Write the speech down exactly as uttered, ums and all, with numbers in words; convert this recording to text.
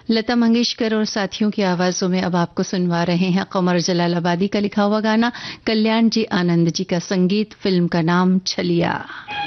लता मंगेशकर और साथियों की आवाजों में अब आपको सुनवा रहे हैं कमर जलालाबादी का लिखा हुआ गाना, कल्याण जी आनंद जी का संगीत, फिल्म का नाम छलिया।